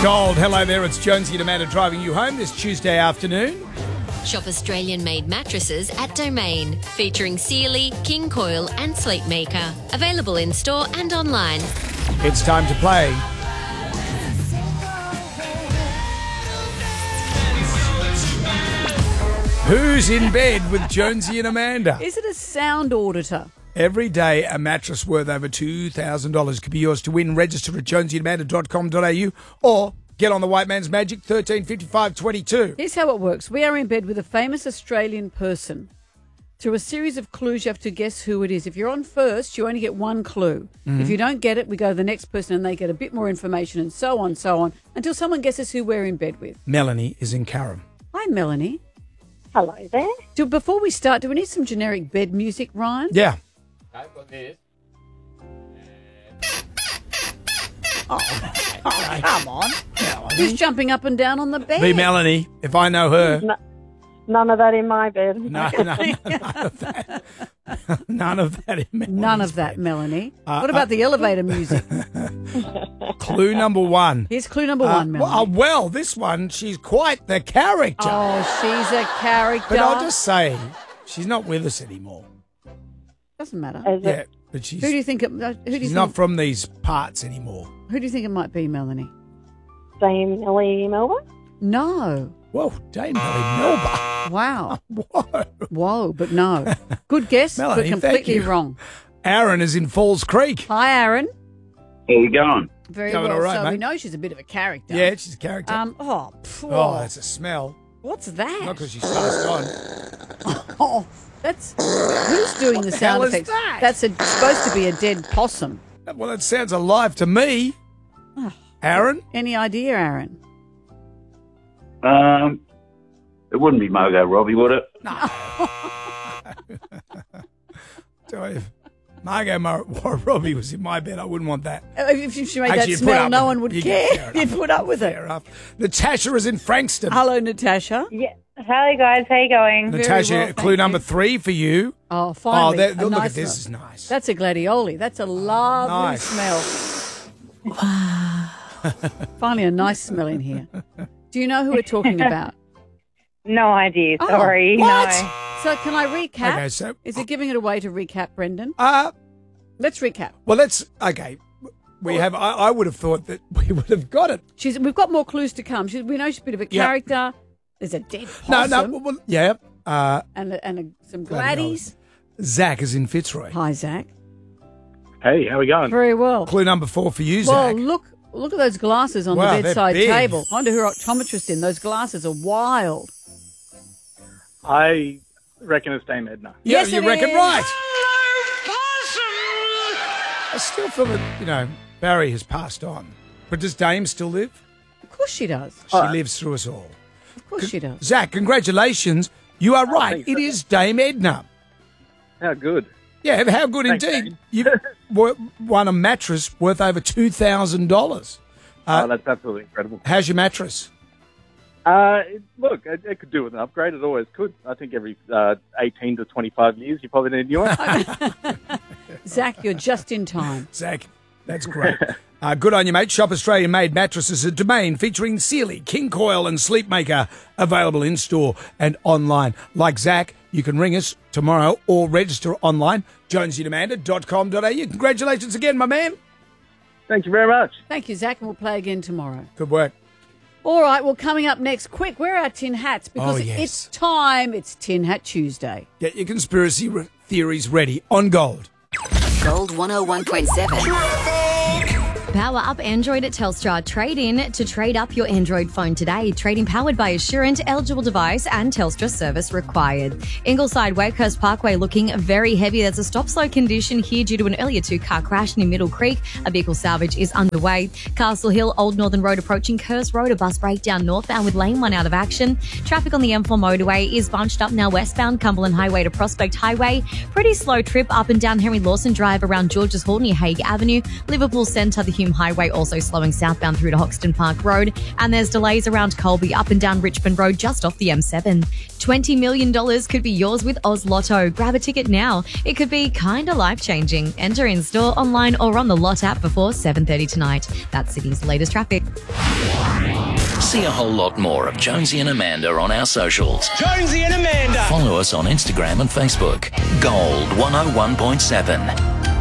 Gold. Hello there, it's Jonesy and Amanda driving you home this Tuesday afternoon. Shop Australian-made mattresses at Domain, featuring Sealy, King Coil and Sleepmaker. Available in store and online. It's time to play. Who's in bed with Jonesy and Amanda? Is it a sound auditor? Every day, a mattress worth over $2,000 could be yours to win. Register at jonesyandamanda.com.au or get on the White Man's Magic 135522. Here's how it works. We are in bed with a famous Australian person. Through a series of clues, you have to guess who it is. If you're on first, you only get one clue. Mm-hmm. If you don't get it, we go to the next person and they get a bit more information and so on, until someone guesses who we're in bed with. Melanie is in Carrum. Hi, Melanie. Hello there. Before we start, do we need some generic bed music, Ryan? Yeah. I've got this. Oh, come on. Who's jumping up and down on the bed? Be Melanie, if I know her. None of that in my bed. No, none of that. None of that in Melanie's None of that, bed. Melanie. What about the elevator music? Clue number one. Here's clue number one, Melanie. Well, this one, she's quite the character. Oh, she's a character. But I'll just say, she's not with us anymore. Doesn't matter. Yeah, but she's, Who do you think? Who do you she's think? not from these parts anymore. Who do you think it might be, Melanie? Dame Ellie Melbourne? No. Whoa, Dame Ellie Melba. Wow. Whoa. Whoa, but no. Good guess, Melanie, but thank completely you. wrong. Aaron is in Falls Creek. Hi, Aaron. How you going? Very Going well. all right, so mate. we know she's a bit of a character. Yeah, she's a character. Oh, that's a smell. what's that? Not because she's passed on. Oh, that's who's doing the sound hell is effects? that? That's supposed to be a dead possum. Well, that sounds alive to me. Aaron? Any idea, Aaron? It wouldn't be Margot Robbie, would it? If Margot Robbie was in my bed, I wouldn't want that. If she made Actually, that you'd put smell, up no with one it. would Fair care. enough. You'd put up with Fair it. enough. Natasha is in Frankston. Hello, Natasha. Yeah. Hi, guys. How you going? Very Natasha, well, thank clue number you. 3 for you. Oh, finally. Look nice at this. smell. Is nice. That's a gladioli. That's a lovely Nice. smell. Wow. Finally, a nice smell in here. Do you know who we're talking about? No idea. Oh, Sorry. what? No. So can I recap? Okay, so Is it giving it away to recap, Brendan? Let's recap. well, that's okay. We have. I would have thought that we would have got it. We've got more clues to come. We know she's a bit of a Yeah. character. There's a dead No, possum. well, yeah. And some gladdies. Zach is in Fitzroy. Hi, Zach. Hey, how we going? Very well. Clue number 4 for you, Well, Zach. look at those glasses on Wow, the they're bedside big. table. I wonder who her optometrist in. Those glasses are wild. I reckon it's Dame Edna. Yeah, Yes, you it reckon is. right. I still feel that, Barry has passed on. But does Dame still live? Of course she does. She lives through us all. Of course she does. Zach, congratulations. You are right. thanks, It is Dame Edna. How good. Yeah, how good Thanks, indeed. Dame. You've won a mattress worth over $2,000. That's absolutely incredible. How's your mattress? Look, it could do with an upgrade. It always could. I think every 18 to 25 years, you probably need a new one. Zach, you're just in time. Zach, that's great. Good on you, mate. Shop Australian-made mattresses at Domain featuring Sealy, King Coil and Sleepmaker. Available in-store and online. Like Zach, you can ring us tomorrow or register online. jonesyandamanda.com.au. Congratulations again, my man. Thank you very much. Thank you, Zach, and we'll play again tomorrow. Good work. All right, well, coming up next, quick, where are our tin hats? Because Oh, yes. it's time. It's Tin Hat Tuesday. Get your conspiracy theories ready on Gold. Gold 101.7. Power up Android at Telstra. Trade in to trade up your Android phone today. Trading powered by Assurant, eligible device and Telstra service required. Ingleside Wakehurst Parkway looking very heavy. There's a stop-slow condition here due to an earlier two-car crash near Middle Creek. A vehicle salvage is underway. Castle Hill, Old Northern Road approaching Kerrs Road. A bus breakdown northbound with lane 1 out of action. Traffic on the M4 motorway is bunched up now westbound Cumberland Highway to Prospect Highway. Pretty slow trip up and down Henry Lawson Drive around Georges Hall near Hague Avenue. Liverpool Centre, the Hume Highway also slowing southbound through to Hoxton Park Road. And there's delays around Colby up and down Richmond Road just off the M7. $20 million could be yours with Oz Lotto. Grab a ticket now. It could be kind of life-changing. Enter in store, online or on the Lot app before 7:30 tonight. That's Sydney's latest traffic. See a whole lot more of Jonesy and Amanda on our socials. Jonesy and Amanda. Follow us on Instagram and Facebook. Gold 101.7.